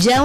Ya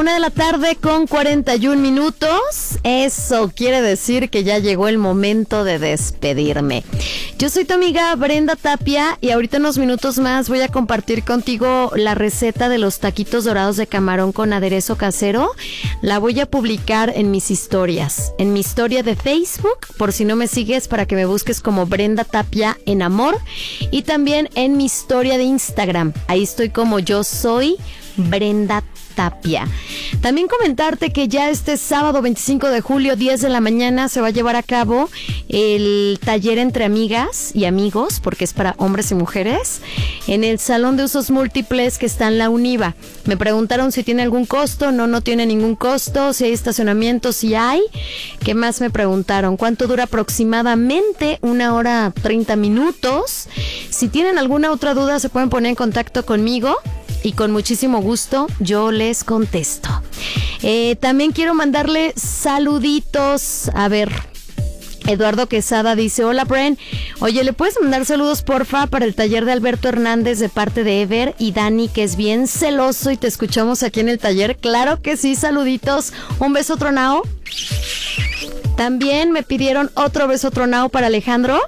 1:41 p.m. Eso quiere decir que ya llegó el momento de despedirme. Yo soy tu amiga Brenda Tapia y ahorita en unos minutos más voy a compartir contigo la receta de los taquitos dorados de camarón con aderezo casero. La voy a publicar en mis historias, en mi historia de Facebook, por si no me sigues, para que me busques como Brenda Tapia en amor, y también en mi historia de Instagram. Ahí estoy como yo soy Brenda Tapia. También comentarte que ya este sábado 25 de julio, 10 de la mañana, se va a llevar a cabo el taller entre amigas y amigos, porque es para hombres y mujeres, en el Salón de Usos Múltiples que está en la UNIVA. Me preguntaron si tiene algún costo. No tiene ningún costo. Si hay estacionamiento, si hay. ¿Qué más me preguntaron? ¿Cuánto dura aproximadamente? 1:30 minutos. Si tienen alguna otra duda, se pueden poner en contacto conmigo y con muchísimo gusto yo les contesto. También quiero mandarle saluditos. A ver, Eduardo Quesada dice: hola Bren, oye, ¿le puedes mandar saludos porfa para el taller de Alberto Hernández de parte de Ever y Dani, que es bien celoso y te escuchamos aquí en el taller? Claro que sí, saluditos. Un beso tronao. También me pidieron otro beso tronao para Alejandro.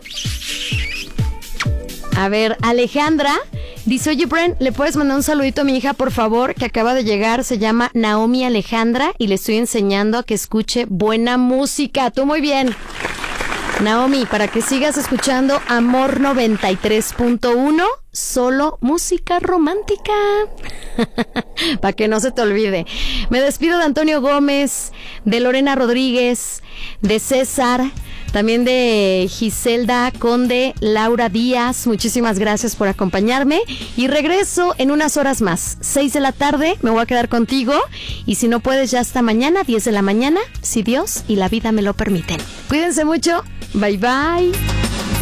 A ver, Alejandra dice: oye Bren, ¿le puedes mandar un saludito a mi hija, por favor, que acaba de llegar? Se llama Naomi Alejandra y le estoy enseñando a que escuche buena música. Tú muy bien, Naomi, para que sigas escuchando Amor 93.1, solo música romántica. Para que no se te olvide. Me despido de Antonio Gómez, de Lorena Rodríguez, de César, también de Giselda Conde, Laura Díaz. Muchísimas gracias por acompañarme y regreso en unas horas más. 6 de la tarde me voy a quedar contigo y si no puedes, ya hasta mañana 10 de la mañana, si Dios y la vida me lo permiten. Cuídense mucho. Bye bye.